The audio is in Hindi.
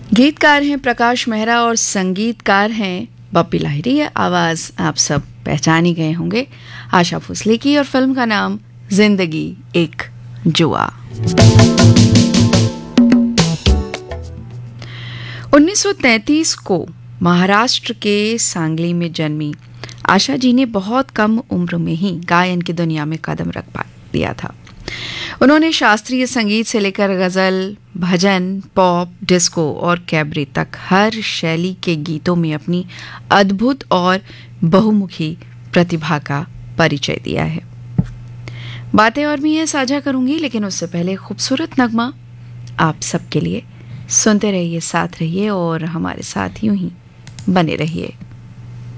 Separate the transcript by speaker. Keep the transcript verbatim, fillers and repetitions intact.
Speaker 1: गीतकार हैं प्रकाश मेहरा और संगीतकार हैं बप्पी लाहिरी। ये आवाज़ आप सब पहचान ही गए होंगे, आशा भोसले की, और फिल्म का नाम जिंदगी एक जुआ। उन्नीस सौ तैंतीस को महाराष्ट्र के सांगली में जन्मी आशा जी ने बहुत कम उम्र में ही गायन की दुनिया में कदम रख पा दिया था। उन्होंने शास्त्रीय संगीत से लेकर गज़ल, भजन, पॉप, डिस्को और कैबरे तक हर शैली के गीतों में अपनी अद्भुत और बहुमुखी प्रतिभा का परिचय दिया है। बातें और भी ये साझा करूंगी, लेकिन उससे पहले खूबसूरत नगमा आप सबके लिए। सुनते रहिए, साथ रहिए और हमारे साथ यूं ही बने रहिए।